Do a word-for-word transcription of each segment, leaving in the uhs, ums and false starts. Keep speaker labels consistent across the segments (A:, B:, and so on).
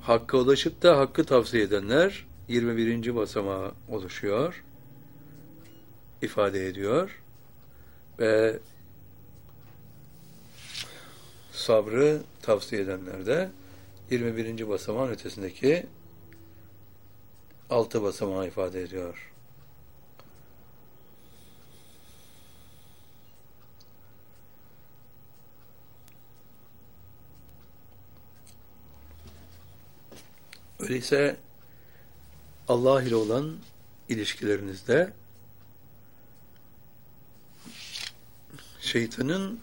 A: Hakka ulaşıp da hakkı tavsiye edenler yirmi birinci basamağı oluşuyor, ifade ediyor ve sabrı tavsiye edenler de yirmi birinci basamağın ötesindeki altı basamağı ifade ediyor. Öyleyse Allah ile olan ilişkilerinizde şeytanın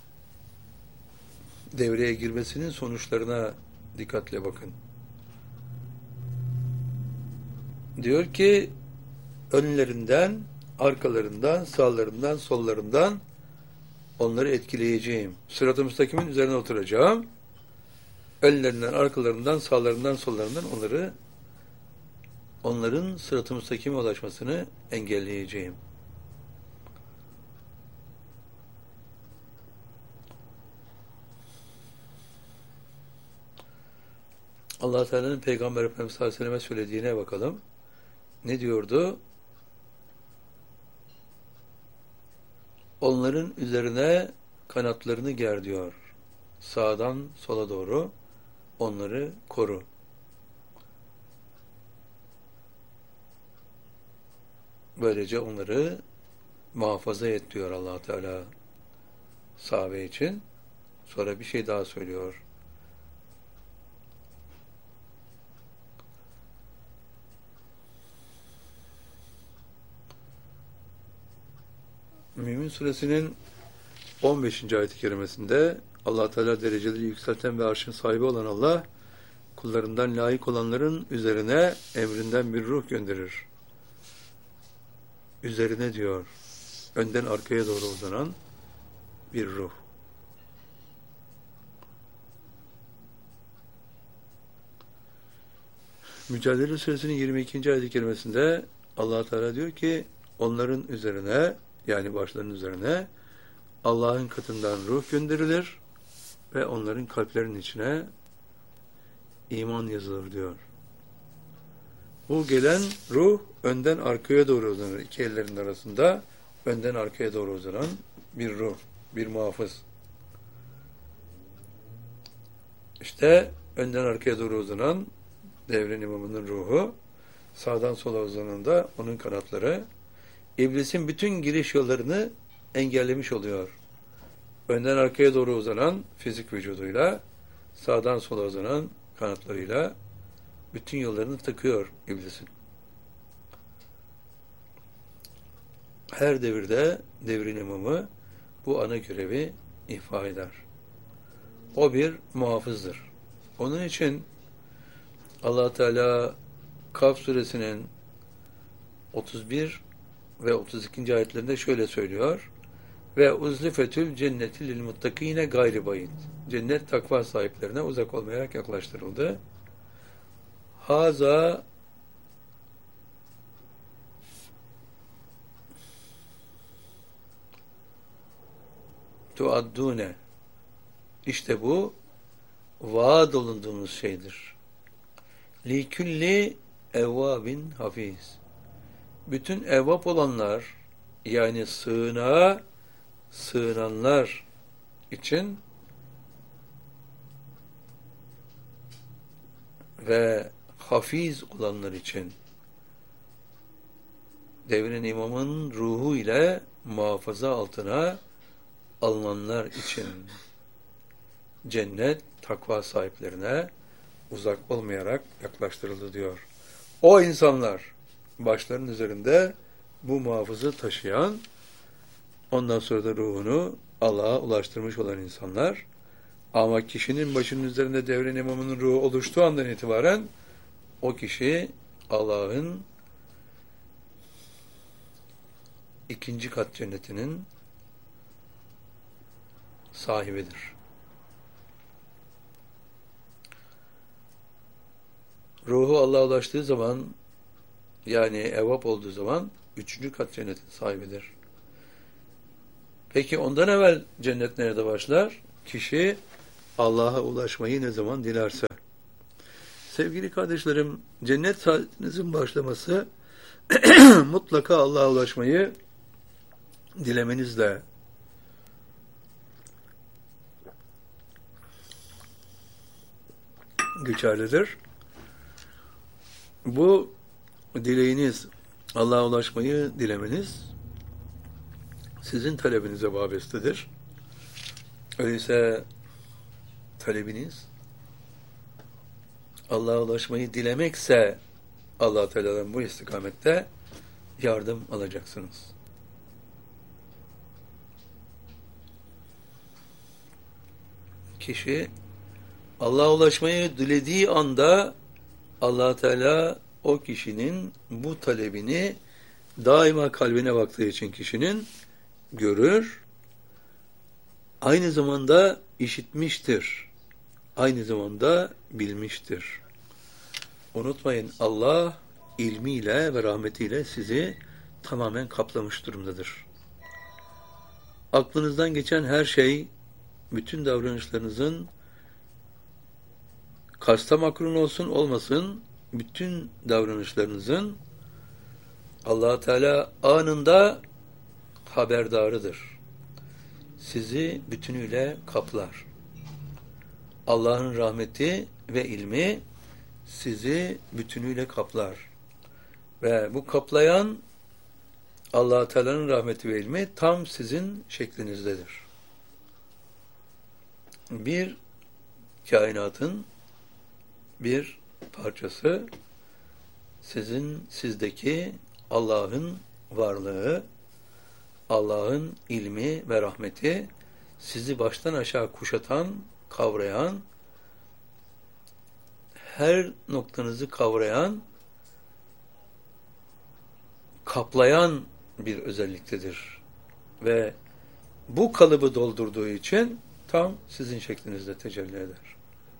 A: devreye girmesinin sonuçlarına dikkatle bakın. Diyor ki önlerinden, arkalarından, sağlarından, sollarından onları etkileyeceğim. Sırat-ı müstakimin üzerine oturacağım. Önlerinden, arkalarından, sağlarından, sollarından onları onların sırat-ı müstakime ulaşmasını engelleyeceğim. Allah Teala'nın Peygamber Efendimiz sallallahu aleyhi ve sellem'e söylediğine bakalım. Ne diyordu? Onların üzerine kanatlarını ger diyor. Sağdan sola doğru onları koru. Böylece onları muhafaza et diyor Allah Teala sahabe için. Sonra bir şey daha söylüyor. Mümin Suresinin on beşinci ayet-i kerimesinde Allah Teala dereceleri yükselten ve arşın sahibi olan Allah kullarından layık olanların üzerine emrinden bir ruh gönderir. Üzerine diyor, önden arkaya doğru uzanan bir ruh. Mücadele Suresinin yirmi ikinci ayet-i kerimesinde Allah Teala diyor ki onların üzerine, yani başlarının üzerine Allah'ın katından ruh gönderilir ve onların kalplerinin içine iman yazılır diyor. Bu gelen ruh önden arkaya doğru uzanır. İki ellerin arasında önden arkaya doğru uzanan bir ruh, bir muhafız. İşte önden arkaya doğru uzanan devrin imamının ruhu, sağdan sola uzanan da onun kanatları, İblisin bütün giriş yollarını engellemiş oluyor. Önden arkaya doğru uzanan fizik vücuduyla, sağdan sola uzanan kanatlarıyla bütün yollarını tıkıyor iblisin. Her devirde devrin imamı bu ana görevi ifa eder. O bir muhafızdır. Onun için Allah Teala Kaf suresinin otuz bir ve otuz ikinci ayetlerinde şöyle söylüyor: ve uzlifetül cenneti lil muttakine gayri bayit. Cennet takva sahiplerine uzak olmayarak yaklaştırıldı. Haza tuaddune. İşte bu vaad olunduğunuz şeydir. Li külli evvabin hafiz. Bütün evvap olanlar, yani sığınağa sığınanlar için ve hafiz olanlar için, devrin imamın ruhu ile muhafaza altına alınanlar için cennet takva sahiplerine uzak olmayarak yaklaştırıldı diyor. O insanlar başlarının üzerinde bu muhafızı taşıyan, ondan sonra da ruhunu Allah'a ulaştırmış olan insanlar, ama kişinin başının üzerinde devrin imamının ruhu oluştuğu andan itibaren o kişi Allah'ın ikinci kat cennetinin sahibidir. Ruhu Allah'a ulaştığı zaman, yani evvap olduğu zaman üçüncü kat cennetin sahibidir. Peki ondan evvel cennet nerede başlar? Kişi Allah'a ulaşmayı ne zaman dilerse. Sevgili kardeşlerim, cennet saatinizin başlaması mutlaka Allah'a ulaşmayı dilemenizle geçerlidir. Bu dileğiniz, Allah'a ulaşmayı dilemeniz sizin talebinize vabestedir. Öyleyse talebiniz Allah'a ulaşmayı dilemekse Allah Teala'dan bu istikamette yardım alacaksınız. Kişi Allah'a ulaşmayı dilediği anda Allah Teala o kişinin bu talebini daima kalbine baktığı için kişinin görür, aynı zamanda işitmiştir, aynı zamanda bilmiştir. Unutmayın, Allah ilmiyle ve rahmetiyle sizi tamamen kaplamış durumdadır. Aklınızdan geçen her şey, bütün davranışlarınızın kasta makrun olsun olmasın, bütün davranışlarınızın Allah Teala anında haberdarıdır. Sizi bütünüyle kaplar. Allah'ın rahmeti ve ilmi sizi bütünüyle kaplar. Ve bu kaplayan Allah Teala'nın rahmeti ve ilmi tam sizin şeklinizdedir. Bir kainatın bir parçası sizin sizdeki Allah'ın varlığı, Allah'ın ilmi ve rahmeti sizi baştan aşağı kuşatan, kavrayan, her noktanızı kavrayan, kaplayan bir özelliktedir. Ve bu kalıbı doldurduğu için tam sizin şeklinizde tecelli eder.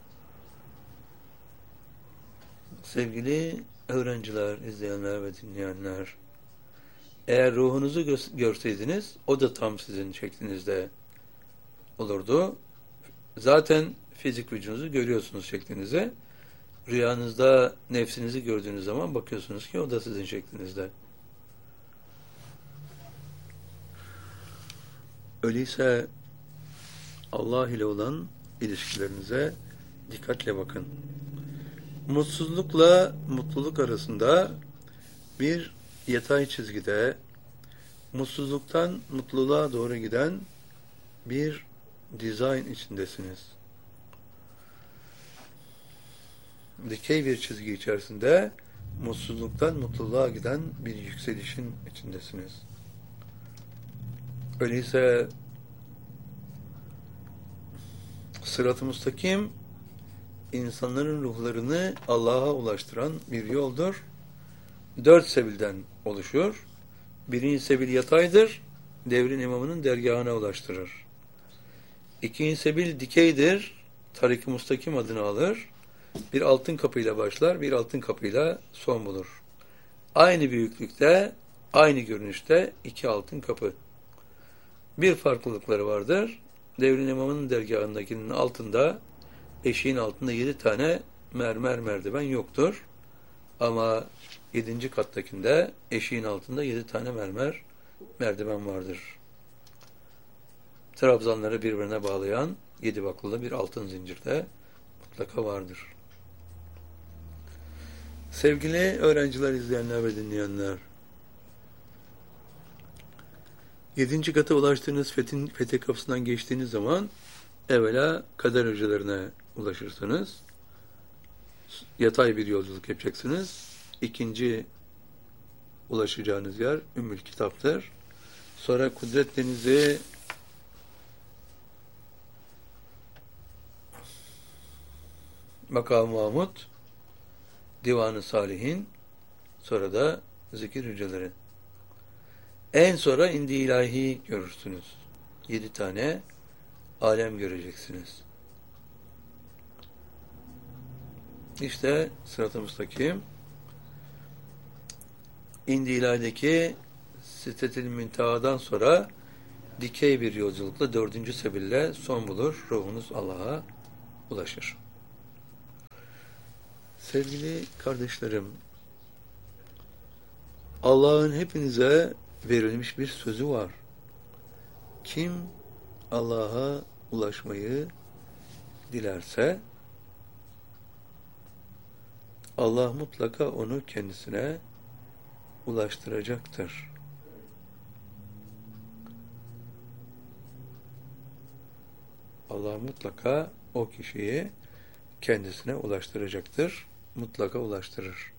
A: Sevgili öğrenciler, izleyenler ve dinleyenler, eğer ruhunuzu gö- görseydiniz, o da tam sizin şeklinizde olurdu. Zaten fizik vücudunuzu görüyorsunuz şeklinize. Rüyanızda nefsinizi gördüğünüz zaman bakıyorsunuz ki o da sizin şeklinizde. Öyleyse Allah ile olan ilişkilerinize dikkatle bakın. Mutsuzlukla mutluluk arasında bir yatay çizgide, mutsuzluktan mutluluğa doğru giden bir dizayn içindesiniz. Dikey bir çizgi içerisinde mutsuzluktan mutluluğa giden bir yükselişin içindesiniz. Öyleyse sırat-ı müstakim insanların ruhlarını Allah'a ulaştıran bir yoldur. Dört sebilden oluşur. Birinci sebil yataydır. Devrin imamının dergahına ulaştırır. İkinci sebil dikeydir. Tarik-i müstakim adını alır. Bir altın kapıyla başlar, bir altın kapıyla son bulur. Aynı büyüklükte, aynı görünüşte iki altın kapı. Bir farklılıkları vardır. Devrin imamının dergahındakinin altında, eşiğin altında yedi tane mermer merdiven yoktur. Ama yedinci kattakinde eşiğin altında yedi tane mermer merdiven vardır. Trabzanları birbirine bağlayan yedi baklılı bir altın zincirde mutlaka vardır. Sevgili öğrenciler, izleyenler ve dinleyenler, yedinci kata ulaştığınız fethin, fetih kapısından geçtiğiniz zaman evvela kader hücrelerine ulaşırsınız. Yatay bir yolculuk yapacaksınız. İkinci ulaşacağınız yer Ümmül Kitap'tır. Sonra Kudret Denizi, Makam-ı Mahmud, Divan-ı Salihin, sonra da zikir hücreleri. En sonra indi ilahi görürsünüz. Yedi tane alem göreceksiniz. İşte sırat-ı müstakim, indi ilahideki Sitet-i Münteha'dan sonra dikey bir yolculukla dördüncü sebille son bulur. Ruhunuz Allah'a ulaşır. Sevgili kardeşlerim, Allah'ın hepinize verilmiş bir sözü var. Kim Allah'a ulaşmayı dilerse, Allah mutlaka onu kendisine ulaştıracaktır. Allah mutlaka o kişiyi kendisine ulaştıracaktır. Mutlaka ulaştırır.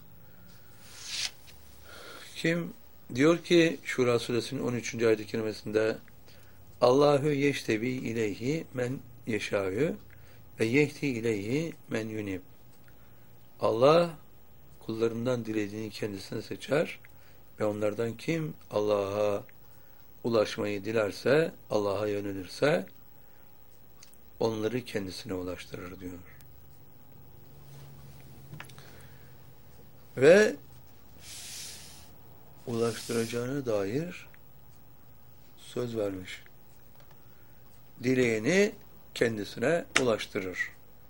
A: Kim diyor ki Şura suresinin on üçüncü ayet-i kerimesinde Allahu yeştebi ileyhi men yeşâ'ü ve yehdi ileyhi men yunib. Allah kullarından dilediğini kendisine seçer ve onlardan kim Allah'a ulaşmayı dilerse, Allah'a yönelirse onları kendisine ulaştırır diyor. Ve ulaştıracağına dair söz vermiş. Dileyeni kendisine ulaştırır.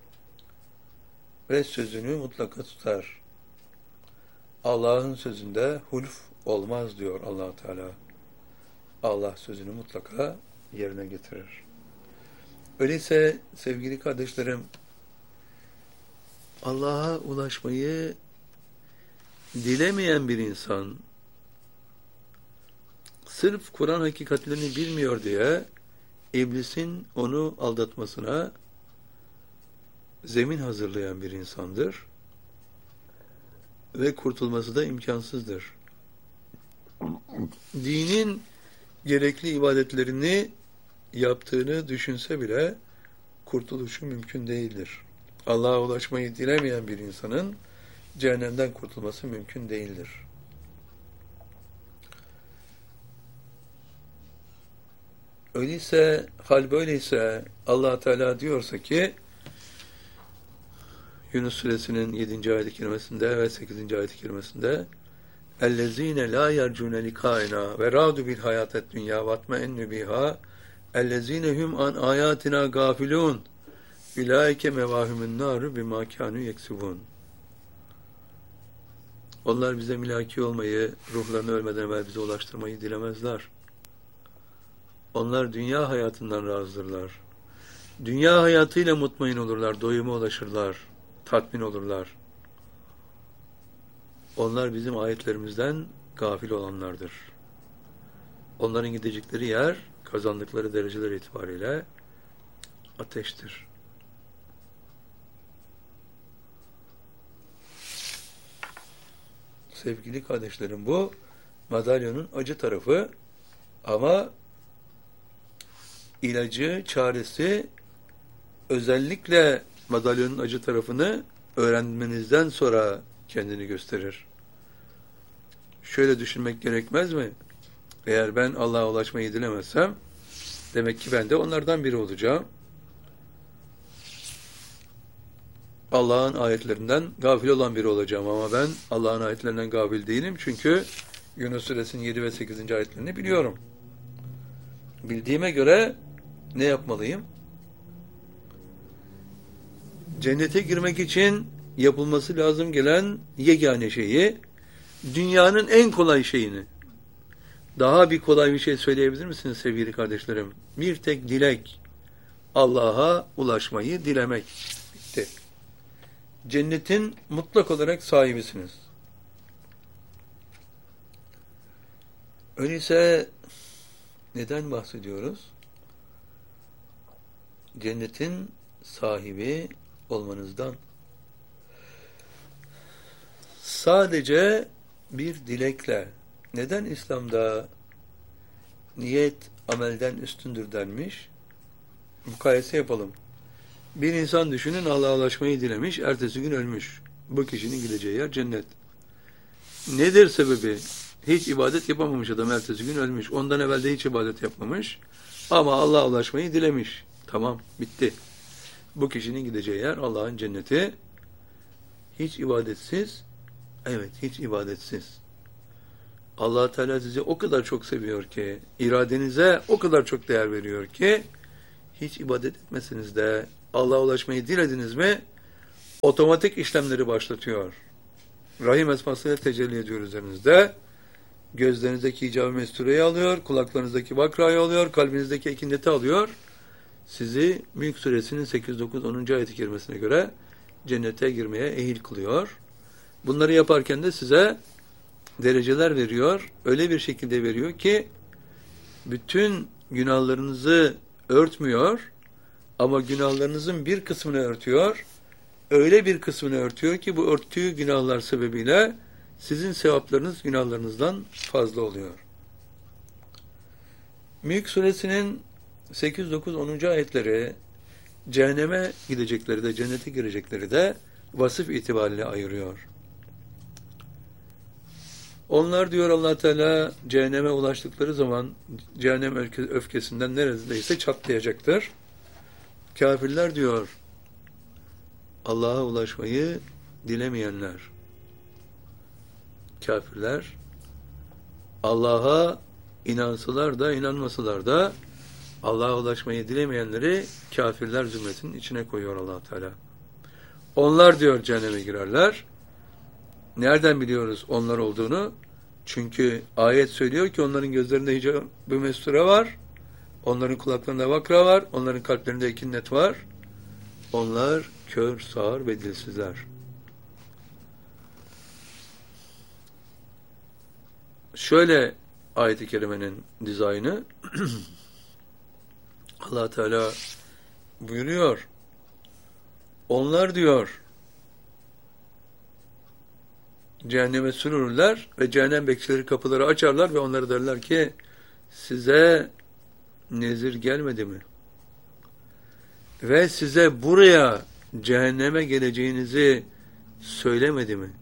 A: Ve sözünü mutlaka tutar. Allah'ın sözünde hulf olmaz diyor Allah Teala. Allah sözünü mutlaka yerine getirir. Öyleyse sevgili kardeşlerim, Allah'a ulaşmayı dilemeyen bir insan, sırf Kur'an hakikatlerini bilmiyor diye iblisin onu aldatmasına zemin hazırlayan bir insandır ve kurtulması da imkansızdır. Dinin gerekli ibadetlerini yaptığını düşünse bile kurtuluşu mümkün değildir. Allah'a ulaşmayı dilemeyen bir insanın cehennemden kurtulması mümkün değildir. Öyleyse, hal böyleyse Allah Teala diyorsa ki Yunus suresinin yedinci ayet-i kerimesinde ve sekizinci ayet-i kerimesinde اَلَّذ۪ينَ لَا يَرْجُونَ لِقَائِنَا وَرَادُ بِالْحَيَاةَ الدُّنْيَا وَاتْمَئَنُّ بِهَا اَلَّذ۪ينَ هُمْ عَنْ آيَاتِنَا غَافِلُونَ اُولَٰئِكَ مَوَاهُمُ النَّارُ بِمَا كَانُوا يَكْسِبُونَ. Onlar bize milaki olmayı, ruhlarını ölmeden evvel bize ulaştırmayı dilemezler. Onlar dünya hayatından razıdırlar. Dünya hayatıyla mutmain olurlar, doyuma ulaşırlar, tatmin olurlar. Onlar bizim ayetlerimizden gafil olanlardır. Onların gidecekleri yer, kazandıkları dereceler itibariyle ateştir. Sevgili kardeşlerim, bu madalyonun acı tarafı, ama ilacı, çaresi özellikle madalyonun acı tarafını öğrenmenizden sonra kendini gösterir. Şöyle düşünmek gerekmez mi? Eğer ben Allah'a ulaşmayı dilemezsem, demek ki ben de onlardan biri olacağım. Allah'ın ayetlerinden gafil olan biri olacağım, ama ben Allah'ın ayetlerinden gafil değilim, çünkü Yunus suresinin yedi ve sekizinci ayetlerini biliyorum. Bildiğime göre ne yapmalıyım? Cennete girmek için yapılması lazım gelen yegane şeyi, dünyanın en kolay şeyini, daha bir kolay bir şey söyleyebilir misiniz sevgili kardeşlerim? Bir tek dilek, Allah'a ulaşmayı dilemek. Bitti. Cennetin mutlak olarak sahibisiniz. Öyleyse neden bahsediyoruz? Cennetin sahibi olmanızdan. Sadece bir dilekle. Neden İslam'da niyet amelden üstündür denmiş? Mukayese yapalım. Bir insan düşünün, Allah'a ulaşmayı dilemiş, ertesi gün ölmüş. Bu kişinin gideceği yer cennet. Nedir sebebi? Hiç ibadet yapamamış adam, ertesi gün ölmüş. Ondan evvel de hiç ibadet yapmamış. Ama Allah'a ulaşmayı dilemiş. Tamam, bitti. Bu kişinin gideceği yer Allah'ın cenneti. Hiç ibadetsiz, evet hiç ibadetsiz. Allah Teala sizi o kadar çok seviyor ki, iradenize o kadar çok değer veriyor ki, hiç ibadet etmesiniz de Allah'a ulaşmayı dilediniz mi, otomatik işlemleri başlatıyor. Rahim esmasıyla tecelli ediyor üzerinizde. Gözlerinizdeki icab-ı mestureyi alıyor, kulaklarınızdaki vakrayı alıyor, kalbinizdeki ekineti alıyor. Sizi Mülk Suresinin sekiz, dokuz, onuncu ayet-i kerimesine göre cennete girmeye ehil kılıyor. Bunları yaparken de size dereceler veriyor. Öyle bir şekilde veriyor ki bütün günahlarınızı örtmüyor ama günahlarınızın bir kısmını örtüyor. Öyle bir kısmını örtüyor ki bu örttüğü günahlar sebebiyle sizin sevaplarınız günahlarınızdan fazla oluyor. Mülk Suresinin sekiz, dokuz, onuncu ayetleri cehenneme gidecekleri de cennete girecekleri de vasıf itibariyle ayırıyor. Onlar diyor Allah Teala cehenneme ulaştıkları zaman cehennem öfkesinden neredeyse çatlayacaktır. Kafirler diyor Allah'a ulaşmayı dilemeyenler. Kafirler Allah'a inansalar da inanmasalar da Allah'a ulaşmayı dilemeyenleri kafirler zümresinin içine koyuyor Allah Teala. Onlar diyor cehenneme girerler. Nereden biliyoruz onlar olduğunu? Çünkü ayet söylüyor ki onların gözlerinde hicab-ı mesture var. Onların kulaklarında vakra var. Onların kalplerinde ekinnet var. Onlar kör, sağır ve dilsizler. Şöyle ayet-i kerimenin dizaynı Allah Teala buyuruyor. Onlar diyor cehenneme sürülürler ve cehennem bekçileri kapıları açarlar ve onlara derler ki size nezir gelmedi mi? Ve size buraya cehenneme geleceğinizi söylemedi mi?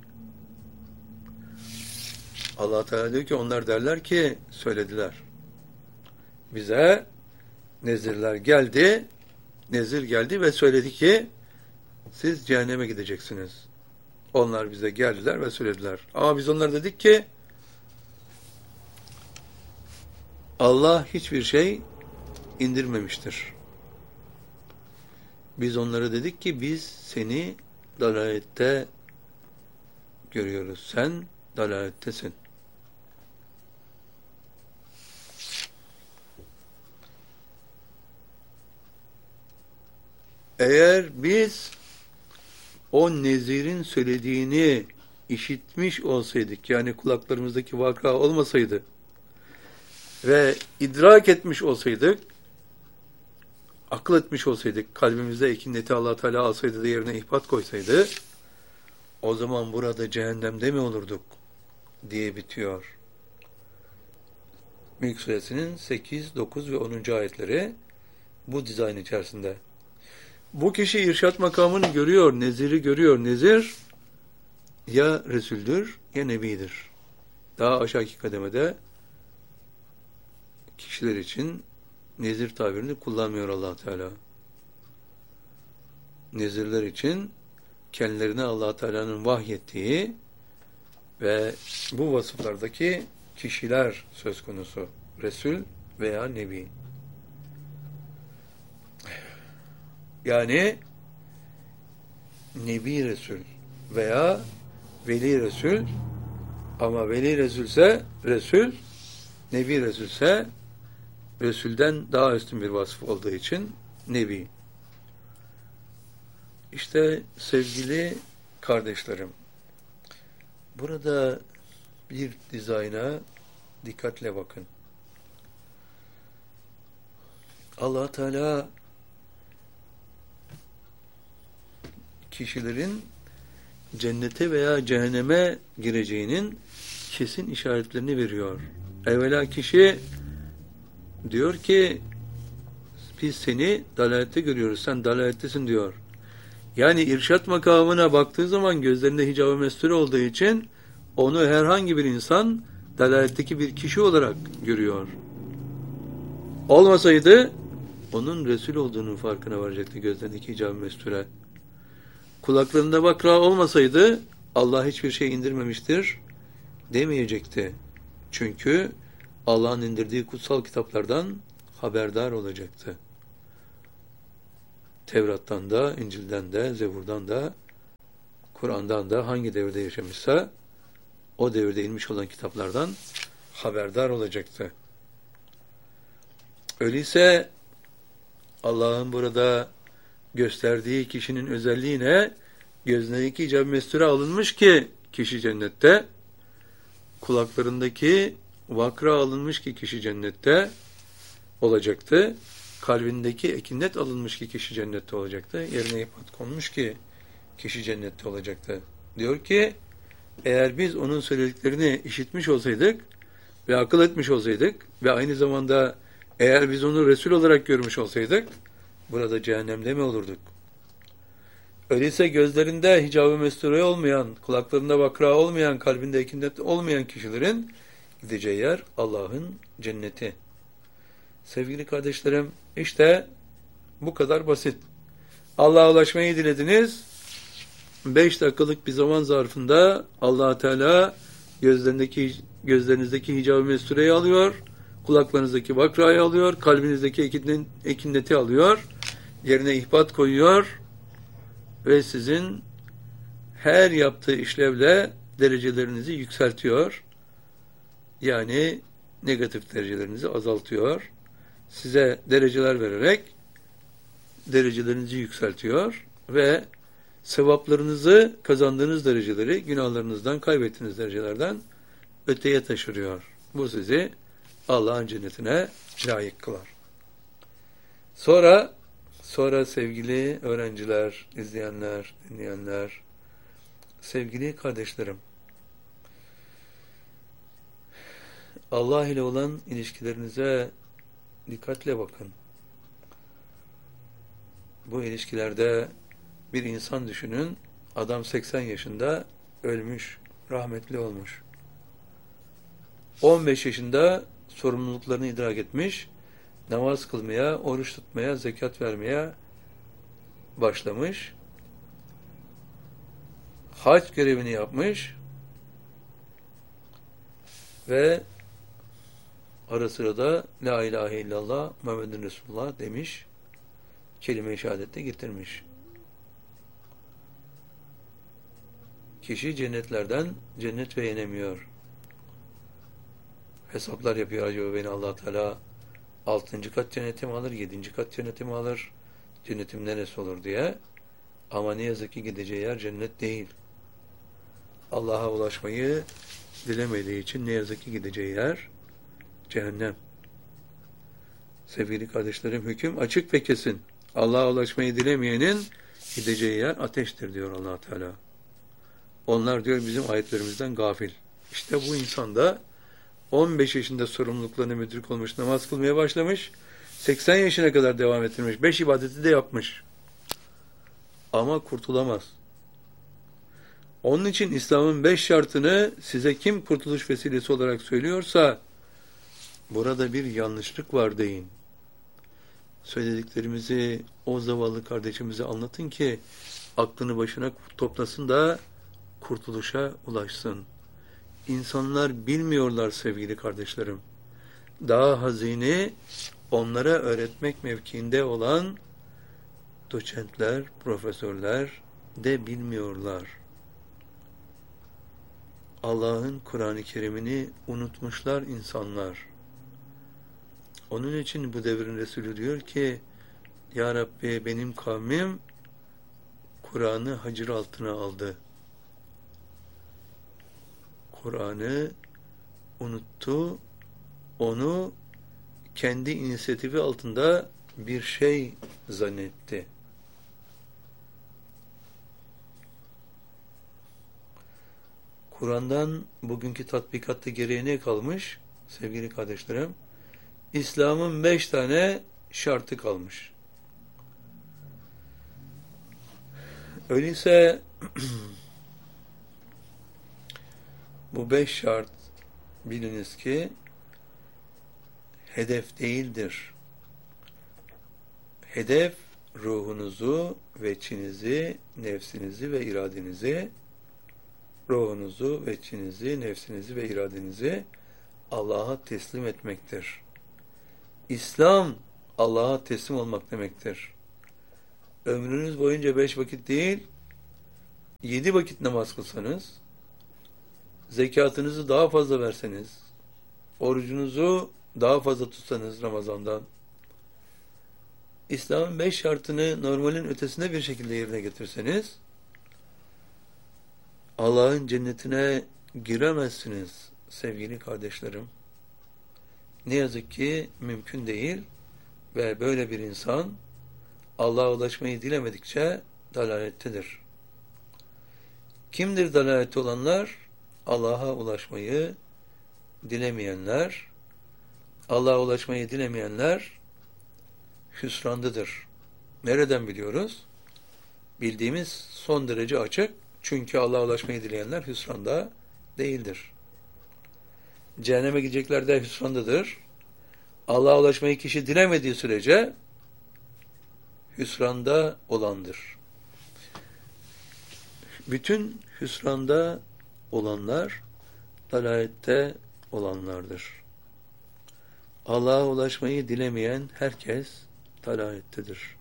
A: Allah Teala diyor ki onlar derler ki söylediler. Bize nezirler geldi, nezir geldi ve söyledi ki siz cehenneme gideceksiniz. Onlar bize geldiler ve söylediler. Ama biz onlara dedik ki Allah hiçbir şey indirmemiştir. Biz onlara dedik ki biz seni dalalette görüyoruz. Sen dalalettesin. Eğer biz o nezirin söylediğini işitmiş olsaydık, yani kulaklarımızdaki vaka olmasaydı ve idrak etmiş olsaydık, akıl etmiş olsaydık, kalbimizde ekineti Allah Teala alsaydı da yerine ihbat koysaydı, o zaman burada cehennemde mi olurduk diye bitiyor. Mülk Suresinin sekiz, dokuz ve onuncu ayetleri bu dizayn içerisinde. Bu kişi irşat makamını görüyor, neziri görüyor. Nezir ya Resul'dür ya Nebi'dir. Daha aşağıki kademede kişiler için nezir tabirini kullanmıyor Allah Teala. Nezirler için kendilerine Allah Teala'nın vahyettiği ve bu vasıflardaki kişiler söz konusu. Resul veya Nebi. Yani Nebi Resul veya Veli Resul, ama Veli Resulse Resul, Nebi Resulse Resul'den daha üstün bir vasıf olduğu için Nebi. İşte sevgili kardeşlerim, burada bir dizayna dikkatle bakın. Allah Teala kişilerin cennete veya cehenneme gireceğinin kesin işaretlerini veriyor. Evvela kişi diyor ki biz seni dalalette görüyoruz, sen dalalettesin diyor. Yani irşat makamına baktığı zaman gözlerinde hicab-ı mesture olduğu için onu herhangi bir insan dalaletteki bir kişi olarak görüyor. Olmasaydı onun Resul olduğunun farkına varacaktı gözlerindeki hicab-ı mesture. Kulaklarında vakra olmasaydı Allah hiçbir şey indirmemiştir demeyecekti. Çünkü Allah'ın indirdiği kutsal kitaplardan haberdar olacaktı. Tevrat'tan da, İncil'den de, Zebur'dan da Kur'an'dan da hangi devirde yaşamışsa o devirde inmiş olan kitaplardan haberdar olacaktı. Öyleyse Allah'ın burada gösterdiği kişinin özelliği ne? Gözlerindeki icab-ı mesture alınmış ki kişi cennette, kulaklarındaki vakra alınmış ki kişi cennette olacaktı, kalbindeki ekinnet alınmış ki kişi cennette olacaktı, yerine ipat konmuş ki kişi cennette olacaktı. Diyor ki, eğer biz onun söylediklerini işitmiş olsaydık ve akıl etmiş olsaydık ve aynı zamanda eğer biz onu Resul olarak görmüş olsaydık, burada cehennemde mi olurduk? Öyleyse gözlerinde hicab-ı mesture olmayan, kulaklarında vakra olmayan, kalbinde ekinnet olmayan kişilerin gideceği yer Allah'ın cenneti. Sevgili kardeşlerim, işte bu kadar basit. Allah'a ulaşmayı dilediniz. Beş dakikalık bir zaman zarfında Allah Teala gözlerindeki gözlerinizdeki hicab-ı mestureyi alıyor, kulaklarınızdaki vakrayı alıyor, kalbinizdeki ekinneti alıyor, yerine ihbat koyuyor ve sizin her yaptığı işlevle derecelerinizi yükseltiyor. Yani negatif derecelerinizi azaltıyor. Size dereceler vererek derecelerinizi yükseltiyor ve sevaplarınızı, kazandığınız dereceleri günahlarınızdan, kaybettiğiniz derecelerden öteye taşırıyor. Bu sizi Allah'ın cennetine layık kılar. Sonra sonra sevgili öğrenciler, izleyenler, dinleyenler, sevgili kardeşlerim, Allah ile olan ilişkilerinize dikkatle bakın. Bu ilişkilerde bir insan düşünün, adam seksen yaşında ölmüş, rahmetli olmuş. on beş yaşında sorumluluklarını idrak etmiş, namaz kılmaya, oruç tutmaya, zekat vermeye başlamış. Hac görevini yapmış ve ara sıra da La ilahe illallah Muhammedun Resulullah demiş, kelime-i şehadette getirmiş. Kişi cennetlerden cennet ve yenemiyor. Hesaplar yapıyor, acaba beni Allah Teala altıncı kat cenneti mi alır, yedinci kat cenneti mi alır, cennetim neresi olur diye. Ama ne yazık ki gideceği yer cennet değil. Allah'a ulaşmayı dilemediği için ne yazık ki gideceği yer cehennem. Sevgili kardeşlerim, hüküm açık ve kesin. Allah'a ulaşmayı dilemeyenin gideceği yer ateştir diyor Allah Teala. Onlar diyor bizim ayetlerimizden gafil. İşte bu insan da on beş yaşında sorumluluklarına müdrik olmuş, namaz kılmaya başlamış, seksen yaşına kadar devam ettirmiş, beş ibadeti de yapmış. Ama kurtulamaz. Onun için İslam'ın beş şartını size kim kurtuluş vesilesi olarak söylüyorsa, burada bir yanlışlık var deyin. Söylediklerimizi o zavallı kardeşimize anlatın ki, aklını başına toplasın da kurtuluşa ulaşsın. İnsanlar bilmiyorlar sevgili kardeşlerim. Daha hazine onlara öğretmek mevkiinde olan doçentler, profesörler de bilmiyorlar. Allah'ın Kur'an-ı Kerim'ini unutmuşlar insanlar. Onun için bu devrin Resulü diyor ki, Ya Rabbi benim kavmim Kur'an'ı hacir altına aldı. Kur'an'ı unuttu, onu kendi inisiyatifi altında bir şey zannetti. Kur'an'dan bugünkü tatbikatta geriye ne kalmış? Sevgili kardeşlerim, İslam'ın beş tane şartı kalmış. Öyleyse bu beş şart biliniz ki hedef değildir. Hedef ruhunuzu ve içinizi, nefsinizi ve iradenizi, ruhunuzu ve içinizi, nefsinizi ve iradenizi Allah'a teslim etmektir. İslam Allah'a teslim olmak demektir. Ömrünüz boyunca beş vakit değil, yedi vakit namaz kılsanız, zekatınızı daha fazla verseniz, orucunuzu daha fazla tutsanız Ramazan'dan, İslam'ın beş şartını normalin ötesine bir şekilde yerine getirseniz, Allah'ın cennetine giremezsiniz sevgili kardeşlerim. Ne yazık ki mümkün değil ve böyle bir insan Allah'a ulaşmayı dilemedikçe dalalettedir. Kimdir dalalette olanlar? Allah'a ulaşmayı dilemeyenler. Allah'a ulaşmayı dilemeyenler hüsrandadır. Nereden biliyoruz? Bildiğimiz son derece açık. Çünkü Allah'a ulaşmayı dileyenler hüsranda değildir. Cehenneme gidecekler de hüsrandadır. Allah'a ulaşmayı kişi dilemediği sürece hüsranda olandır. Bütün hüsranda olanlar dalalette olanlardır. Allah'a ulaşmayı dilemeyen herkes dalalettedir.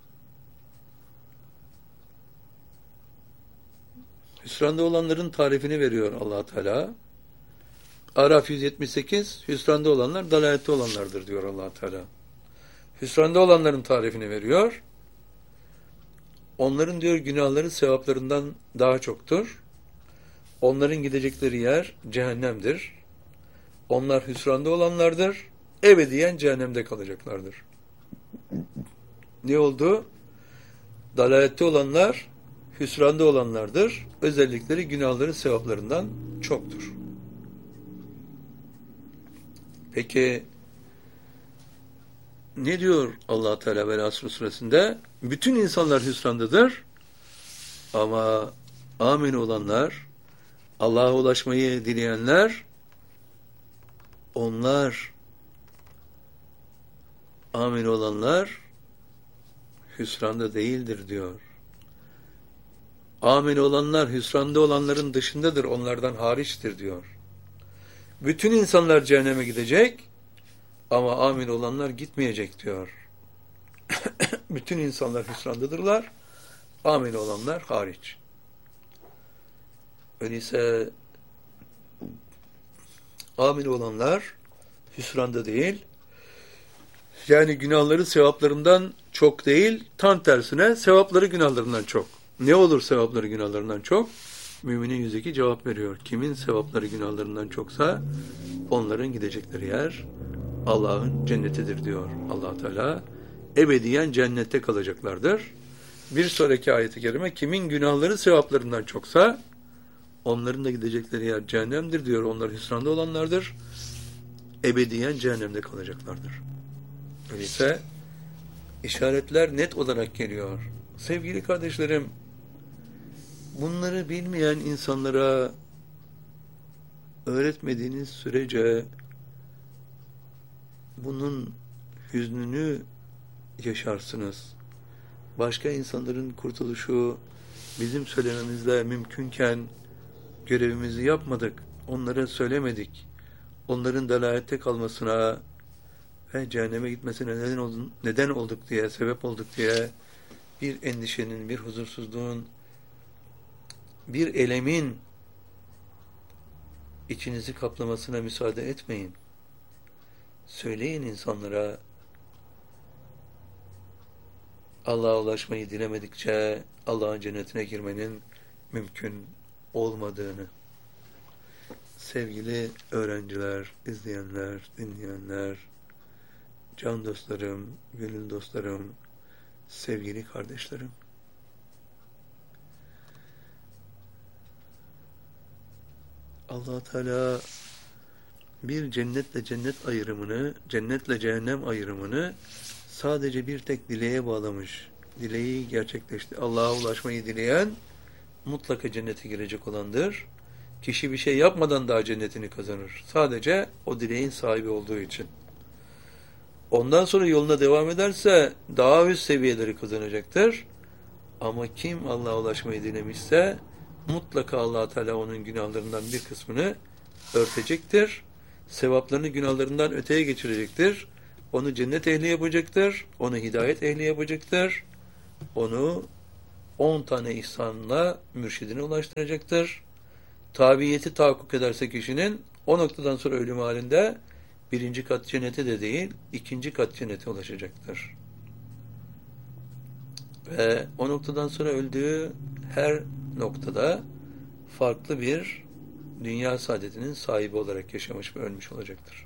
A: Hüsranda olanların tarifini veriyor Allah Teala. Araf yüz yetmiş sekiz, hüsranda olanlar dalalette olanlardır diyor Allah Teala. Hüsranda olanların tarifini veriyor. Onların diyor günahları sevaplarından daha çoktur. Onların gidecekleri yer cehennemdir. Onlar hüsranda olanlardır. Ebediyen cehennemde kalacaklardır. Ne oldu? Dalalette olanlar hüsranda olanlardır. Özellikleri günahları sevaplarından çoktur. Peki ne diyor Allah Teala ve Resulü suresinde? Bütün insanlar hüsrandadır. Ama amin olanlar, Allah'a ulaşmayı dileyenler, onlar amin olanlar hüsranda değildir diyor. Amin olanlar hüsranda olanların dışındadır, onlardan hariçtir diyor. Bütün insanlar cehenneme gidecek ama amin olanlar gitmeyecek diyor. Bütün insanlar hüsrandadırlar, amin olanlar hariç. Öyleyse amin olanlar hüsranda değil, yani günahları sevaplarından çok değil, tam tersine sevapları günahlarından çok. Ne olur sevapları günahlarından çok? Müminin yüzdeki cevap veriyor. Kimin sevapları günahlarından çoksa onların gidecekleri yer Allah'ın cennetidir diyor Allah Teala. Ebediyen cennette kalacaklardır. Bir sonraki ayet-i kerime kimin günahları sevaplarından çoksa onların da gidecekleri yer cehennemdir diyor. Onlar hüsranda olanlardır. Ebediyen cehennemde kalacaklardır. Öyleyse işaretler net olarak geliyor. Sevgili kardeşlerim, bunları bilmeyen insanlara öğretmediğiniz sürece bunun hüznünü yaşarsınız. Başka insanların kurtuluşu bizim söylememizle mümkünken görevimizi yapmadık, onlara söylemedik. Onların dalalette kalmasına ve cehenneme gitmesine neden, oldun, neden olduk diye, sebep olduk diye bir endişenin, bir huzursuzluğun, bir elemin içinizi kaplamasına müsaade etmeyin. Söyleyin insanlara Allah'a ulaşmayı dilemedikçe Allah'ın cennetine girmenin mümkün olmadığını. Sevgili öğrenciler, izleyenler, dinleyenler, can dostlarım, gönül dostlarım, sevgili kardeşlerim. Allah Teala bir cennetle cennet ayrımını, cennetle cehennem ayrımını sadece bir tek dileğe bağlamış. Dileği gerçekleşti. Allah'a ulaşmayı dileyen mutlaka cennete girecek olandır. Kişi bir şey yapmadan daha cennetini kazanır. Sadece o dileğin sahibi olduğu için. Ondan sonra yoluna devam ederse daha üst seviyeleri kazanacaktır. Ama kim Allah'a ulaşmayı dilemişse mutlaka Allah Teala onun günahlarından bir kısmını örtecektir. Sevaplarını günahlarından öteye geçirecektir. Onu cennet ehli yapacaktır. Onu hidayet ehli yapacaktır. Onu on tane ihsanla mürşidine ulaştıracaktır. Tabiyeti tahakkuk ederse kişinin o noktadan sonra ölüm halinde birinci kat cennete de değil, ikinci kat cennete ulaşacaktır. Ve o noktadan sonra öldüğü her noktada farklı bir dünya saadetinin sahibi olarak yaşamış ve ölmüş olacaktır.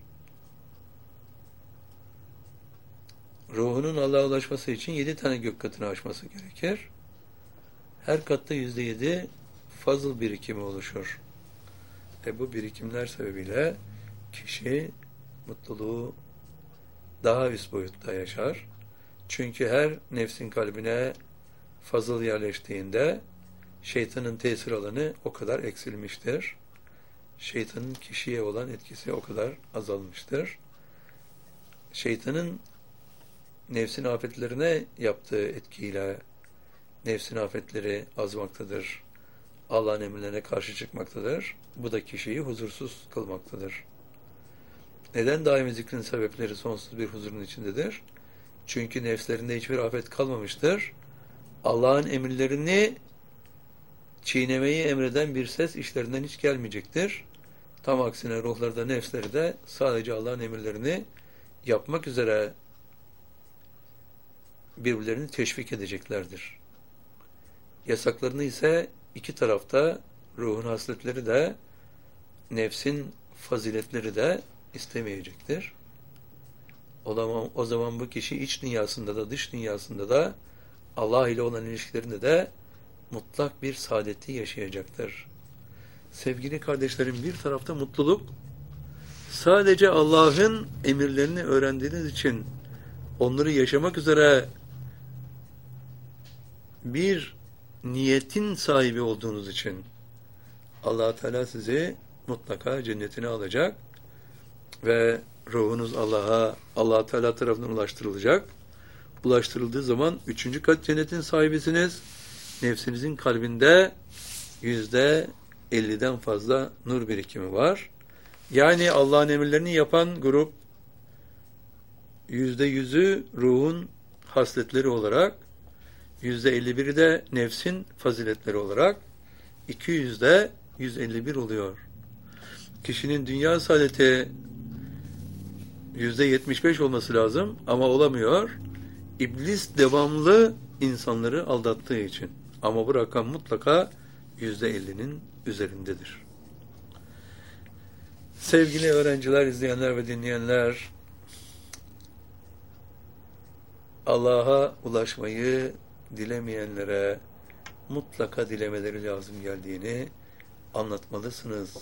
A: Ruhunun Allah'a ulaşması için yedi tane gök katını aşması gerekir. Her katta yüzde yedi fazıl birikimi oluşur. E bu birikimler sebebiyle kişi mutluluğu daha üst boyutta yaşar. Çünkü her nefsin kalbine fazıl yerleştiğinde şeytanın tesir alanı o kadar eksilmiştir. Şeytanın kişiye olan etkisi o kadar azalmıştır. Şeytanın nefsin afetlerine yaptığı etkiyle nefsin afetleri azmaktadır. Allah'ın emirlerine karşı çıkmaktadır. Bu da kişiyi huzursuz kılmaktadır. Neden daimi zikrin sebepleri sonsuz bir huzurun içindedir? Çünkü nefslerinde hiçbir afet kalmamıştır. Allah'ın emirlerini çiğnemeyi emreden bir ses işlerinden hiç gelmeyecektir. Tam aksine ruhlarda, nefsleri de sadece Allah'ın emirlerini yapmak üzere birbirlerini teşvik edeceklerdir. Yasaklarını ise iki tarafta ruhun hasletleri de nefsin faziletleri de istemeyecektir. O zaman, o zaman bu kişi iç dünyasında da dış dünyasında da Allah ile olan ilişkilerinde de mutlak bir saadeti yaşayacaktır. Sevgili kardeşlerim, bir tarafta mutluluk, sadece Allah'ın emirlerini öğrendiğiniz için onları yaşamak üzere bir niyetin sahibi olduğunuz için Allah Teala sizi mutlaka cennetine alacak ve ruhunuz Allah'a, Allah Teala tarafından ulaştırılacak. Ulaştırıldığı zaman üçüncü kat cennetin sahibisiniz. Nefsinizin kalbinde yüzde elliden fazla nur birikimi var. Yani Allah'ın emirlerini yapan grup yüzde yüzü ruhun hasletleri olarak, yüzde elli biri de nefsin faziletleri olarak, iki yüzde yüz elli bir oluyor. Kişinin dünya saadeti yüzde yetmiş beş olması lazım ama olamıyor. İblis devamlı insanları aldattığı için. Ama bu rakam mutlaka yüzde ellinin üzerindedir. Sevgili öğrenciler, izleyenler ve dinleyenler, Allah'a ulaşmayı dilemeyenlere mutlaka dilemeleri lazım geldiğini anlatmalısınız.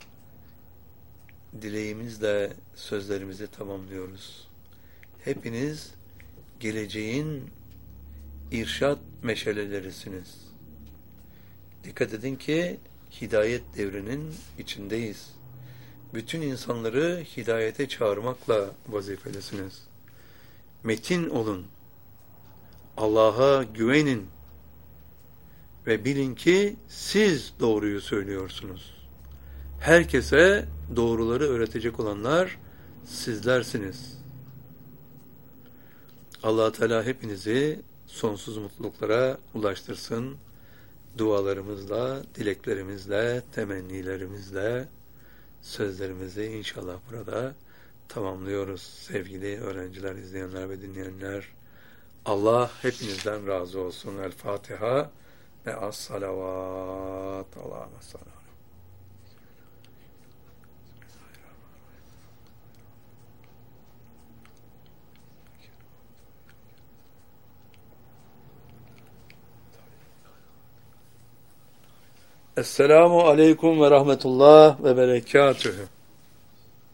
A: Dileğimizle sözlerimizi tamamlıyoruz. Hepiniz geleceğin irşad meşalelerisiniz. Dikkat edin ki hidayet devrinin içindeyiz. Bütün insanları hidayete çağırmakla vazifelisiniz. Metin olun. Allah'a güvenin. Ve bilin ki siz doğruyu söylüyorsunuz. Herkese doğruları öğretecek olanlar sizlersiniz. Allah Teala hepinizi sonsuz mutluluklara ulaştırsın. Dualarımızla, dileklerimizle, temennilerimizle sözlerimizi inşallah burada tamamlıyoruz. Sevgili öğrenciler, izleyenler ve dinleyenler, Allah hepinizden razı olsun. El Fatiha ve as-salavat. Allahümme salli. Esselamu aleyküm ve rahmetullah ve berekatühü.